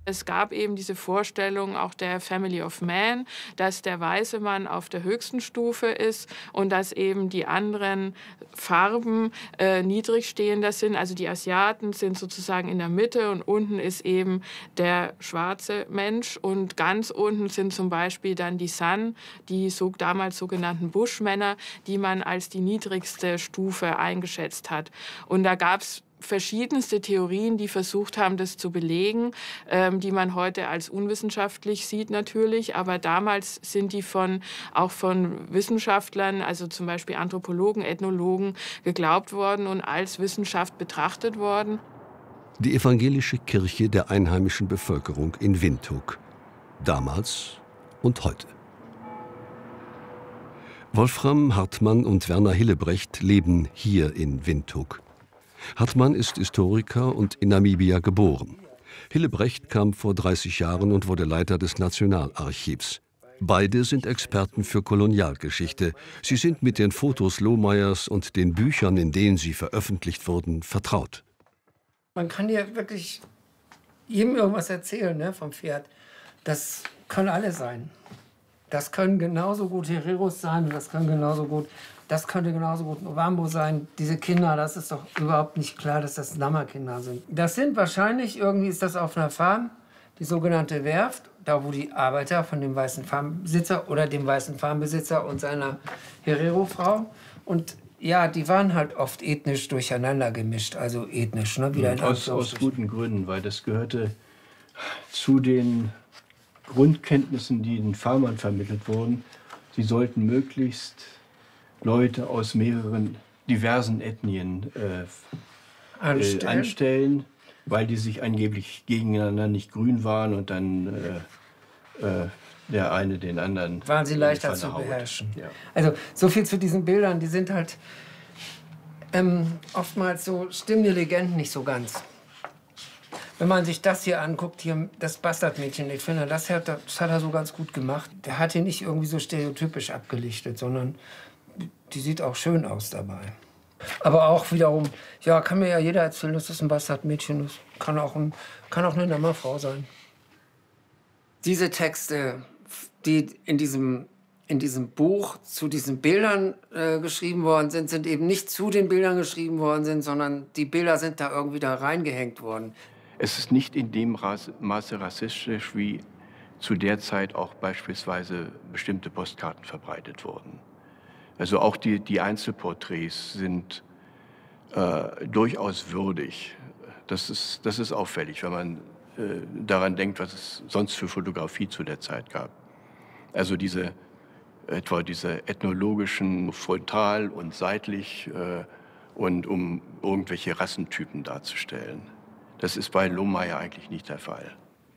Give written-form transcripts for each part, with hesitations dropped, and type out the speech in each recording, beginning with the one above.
Es gab eben diese Vorstellung auch der Family of Man, dass der weiße Mann auf der höchsten Stufe ist und dass eben die anderen Farben niedrigstehender sind. Also die Asiaten sind sozusagen in der Mitte und unten ist eben der schwarze Mensch und ganz unten sind zum Beispiel dann die San, die damals sogenannten Buschmänner, die man als die niedrigste Stufe eingeschätzt hat. Und da gab es verschiedenste Theorien, die versucht haben, das zu belegen, die man heute als unwissenschaftlich sieht natürlich. Aber damals sind die auch von Wissenschaftlern, also zum Beispiel Anthropologen, Ethnologen, geglaubt worden und als Wissenschaft betrachtet worden. Die evangelische Kirche der einheimischen Bevölkerung in Windhoek. Damals und heute. Wolfram Hartmann und Werner Hillebrecht leben hier in Windhoek. Hartmann ist Historiker und in Namibia geboren. Hillebrecht kam vor 30 Jahren und wurde Leiter des Nationalarchivs. Beide sind Experten für Kolonialgeschichte. Sie sind mit den Fotos Lohmeyers und den Büchern, in denen sie veröffentlicht wurden, vertraut. Man kann ja wirklich jedem irgendwas erzählen, ne, vom Pferd. Das können alle sein. Das können genauso gut Hereros sein, das könnte genauso gut ein Ovambo sein. Diese Kinder, das ist doch überhaupt nicht klar, dass das Nama-Kinder sind. Das sind wahrscheinlich, irgendwie ist das auf einer Farm, die sogenannte Werft, da wo die Arbeiter von dem weißen Farmbesitzer oder dem weißen Farmbesitzer und seiner Herero-Frau. Und ja, die waren halt oft ethnisch durcheinander gemischt, also ethnisch, ne? Wieder in aus guten Gründen, weil das gehörte zu den Grundkenntnissen, die den Farmern vermittelt wurden. Sie sollten möglichst Leute aus mehreren diversen Ethnien anstellen, weil die sich angeblich gegeneinander nicht grün waren und dann der eine den anderen... Waren sie leichter zu beherrschen. Ja. Also so viel zu diesen Bildern, die sind halt oftmals so, stimmen die Legenden nicht so ganz. Wenn man sich das hier anguckt, hier das Bastardmädchen, ich finde, das hat er so ganz gut gemacht. Der hat ihn nicht irgendwie so stereotypisch abgelichtet, sondern die sieht auch schön aus dabei. Aber auch wiederum, ja, kann mir ja jeder erzählen, dass das ein Bastardmädchen ist. Kann auch eine Nammerfrau sein. Diese Texte, die in diesem Buch zu diesen Bildern geschrieben worden sind eben nicht zu den Bildern geschrieben worden sondern die Bilder sind da irgendwie da reingehängt worden. Es ist nicht in dem Maße rassistisch, wie zu der Zeit auch beispielsweise bestimmte Postkarten verbreitet wurden. Also auch die Einzelporträts sind durchaus würdig. Das ist auffällig, wenn man daran denkt, was es sonst für Fotografie zu der Zeit gab. Also etwa diese ethnologischen frontal und seitlich und um irgendwelche Rassentypen darzustellen. Das ist bei Lohmeyer eigentlich nicht der Fall.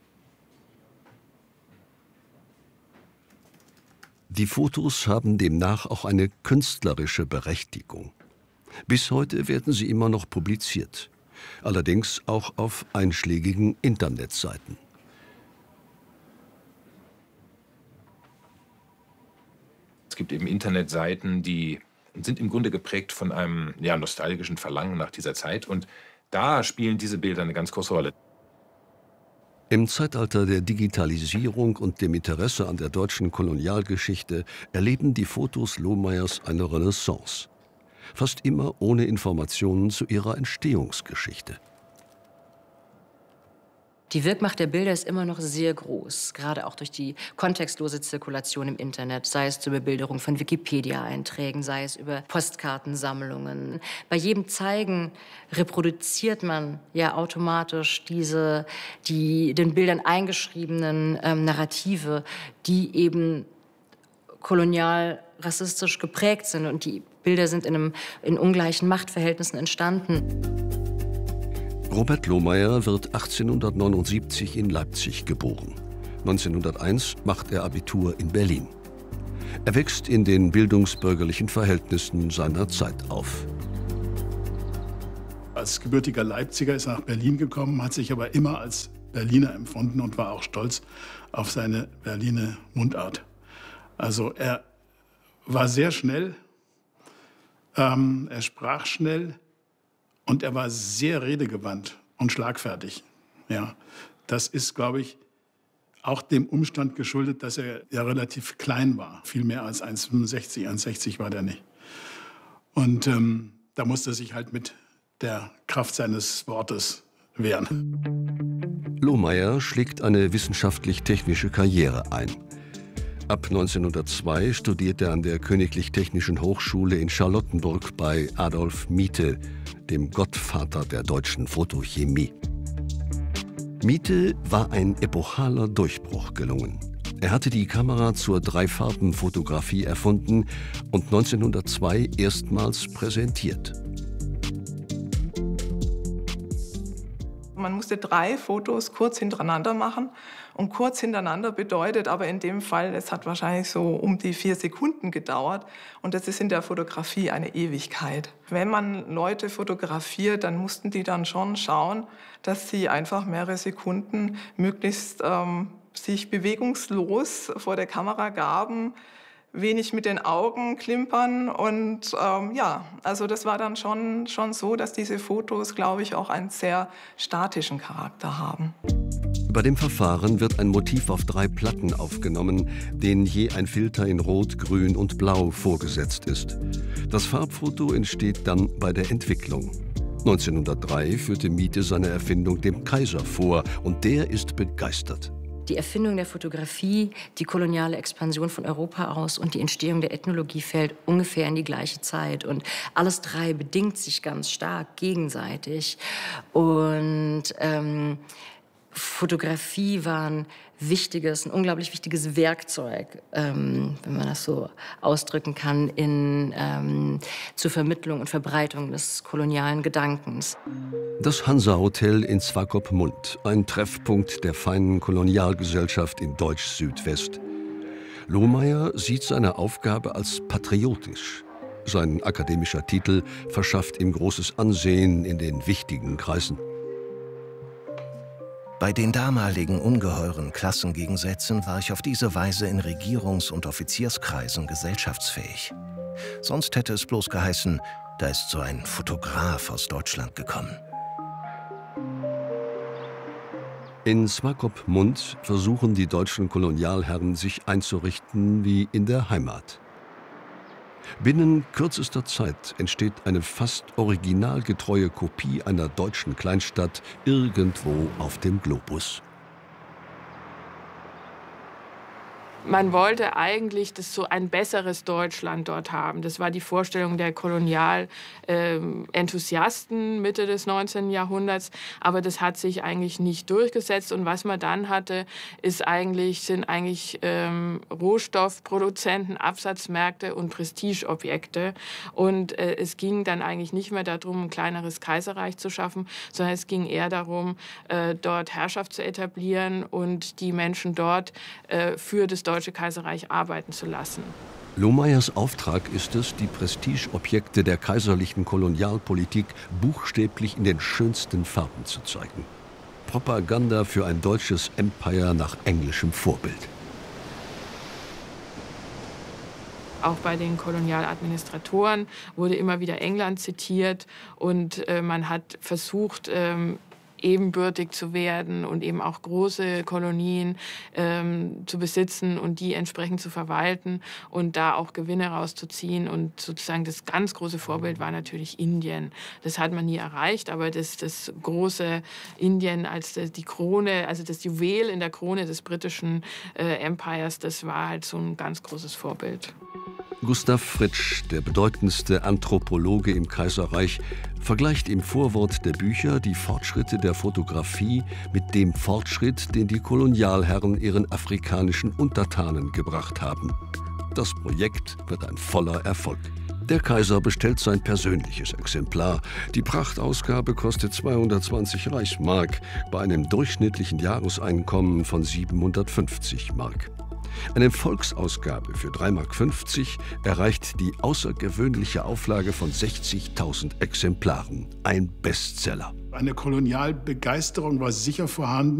Die Fotos haben demnach auch eine künstlerische Berechtigung. Bis heute werden sie immer noch publiziert, allerdings auch auf einschlägigen Internetseiten. Es gibt eben Internetseiten, die sind im Grunde geprägt von einem nostalgischen Verlangen nach dieser Zeit. Und da spielen diese Bilder eine ganz große Rolle. Im Zeitalter der Digitalisierung und dem Interesse an der deutschen Kolonialgeschichte erleben die Fotos Lohmeyers eine Renaissance. Fast immer ohne Informationen zu ihrer Entstehungsgeschichte. Die Wirkmacht der Bilder ist immer noch sehr groß, gerade auch durch die kontextlose Zirkulation im Internet, sei es zur Bebilderung von Wikipedia-Einträgen, sei es über Postkartensammlungen. Bei jedem Zeigen reproduziert man ja automatisch die den Bildern eingeschriebenen Narrative, die eben kolonial rassistisch geprägt sind. Und die Bilder sind in ungleichen Machtverhältnissen entstanden. Robert Lohmeyer wird 1879 in Leipzig geboren. 1901 macht er Abitur in Berlin. Er wächst in den bildungsbürgerlichen Verhältnissen seiner Zeit auf. Als gebürtiger Leipziger ist er nach Berlin gekommen, hat sich aber immer als Berliner empfunden und war auch stolz auf seine Berliner Mundart. Also er war sehr schnell, er sprach schnell. Und er war sehr redegewandt und schlagfertig. Ja, das ist, glaube ich, auch dem Umstand geschuldet, dass er ja relativ klein war. Viel mehr als 1,65, 1,60 war der nicht. Und da musste er sich halt mit der Kraft seines Wortes wehren. Lohmeyer schlägt eine wissenschaftlich-technische Karriere ein. Ab 1902 studiert er an der Königlich Technischen Hochschule in Charlottenburg bei Adolf Miethe, dem Gottvater der deutschen Photochemie. Miethe war ein epochaler Durchbruch gelungen. Er hatte die Kamera zur Dreifarbenfotografie erfunden und 1902 erstmals präsentiert. Man musste 3 Fotos kurz hintereinander machen. Und kurz hintereinander bedeutet aber in dem Fall, es hat wahrscheinlich so um die 4 Sekunden gedauert. Und das ist in der Fotografie eine Ewigkeit. Wenn man Leute fotografiert, dann mussten die dann schon schauen, dass sie einfach mehrere Sekunden möglichst sich bewegungslos vor der Kamera gaben, wenig mit den Augen klimpern. Und ja, also das war dann schon so, dass diese Fotos, glaube ich, auch einen sehr statischen Charakter haben. Bei dem Verfahren wird ein Motiv auf 3 Platten aufgenommen, denen je ein Filter in Rot, Grün und Blau vorgesetzt ist. Das Farbfoto entsteht dann bei der Entwicklung. 1903 führte Miethe seine Erfindung dem Kaiser vor und der ist begeistert. Die Erfindung der Fotografie, die koloniale Expansion von Europa aus und die Entstehung der Ethnologie fällt ungefähr in die gleiche Zeit. Und alles 3 bedingt sich ganz stark gegenseitig. Und Fotografie war ein unglaublich wichtiges Werkzeug, wenn man das so ausdrücken kann, zur Vermittlung und Verbreitung des kolonialen Gedankens. Das Hansa-Hotel in Swakopmund, ein Treffpunkt der feinen Kolonialgesellschaft in Deutsch-Südwest. Lohmeyer sieht seine Aufgabe als patriotisch. Sein akademischer Titel verschafft ihm großes Ansehen in den wichtigen Kreisen. Bei den damaligen ungeheuren Klassengegensätzen war ich auf diese Weise in Regierungs- und Offizierskreisen gesellschaftsfähig. Sonst hätte es bloß geheißen, da ist so ein Fotograf aus Deutschland gekommen. In Swakopmund versuchen die deutschen Kolonialherren, sich einzurichten wie in der Heimat. Binnen kürzester Zeit entsteht eine fast originalgetreue Kopie einer deutschen Kleinstadt irgendwo auf dem Globus. Man wollte eigentlich so ein besseres Deutschland dort haben. Das war die Vorstellung der Kolonialenthusiasten Mitte des 19. Jahrhunderts. Aber das hat sich eigentlich nicht durchgesetzt. Und was man dann hatte, sind eigentlich Rohstoffproduzenten, Absatzmärkte und Prestigeobjekte. Und es ging dann eigentlich nicht mehr darum, ein kleineres Kaiserreich zu schaffen, sondern es ging eher darum, dort Herrschaft zu etablieren und die Menschen dort für das Deutsche Kaiserreich arbeiten zu lassen. Lohmeyers Auftrag ist es, die Prestigeobjekte der kaiserlichen Kolonialpolitik buchstäblich in den schönsten Farben zu zeigen. Propaganda für ein deutsches Empire nach englischem Vorbild. Auch bei den Kolonialadministratoren wurde immer wieder England zitiert und man hat versucht, ebenbürtig zu werden und eben auch große Kolonien zu besitzen und die entsprechend zu verwalten und da auch Gewinne rauszuziehen. Und sozusagen das ganz große Vorbild war natürlich Indien. Das hat man nie erreicht, aber das große Indien als die Krone, also das Juwel in der Krone des britischen Empires, das war halt so ein ganz großes Vorbild. Gustav Fritsch, der bedeutendste Anthropologe im Kaiserreich, vergleicht im Vorwort der Bücher die Fortschritte der Fotografie mit dem Fortschritt, den die Kolonialherren ihren afrikanischen Untertanen gebracht haben. Das Projekt wird ein voller Erfolg. Der Kaiser bestellt sein persönliches Exemplar. Die Prachtausgabe kostet 220 Reichsmark bei einem durchschnittlichen Jahreseinkommen von 750 Mark. Eine Volksausgabe für 3,50 Mark erreicht die außergewöhnliche Auflage von 60.000 Exemplaren. Ein Bestseller. Eine Kolonialbegeisterung war sicher vorhanden.